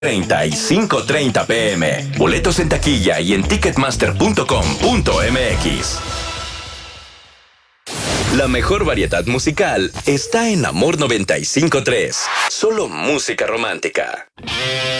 30 y 5:30 p.m. Boletos en taquilla y en ticketmaster.com.mx. La mejor variedad musical está en Amor 95.3. Solo música romántica.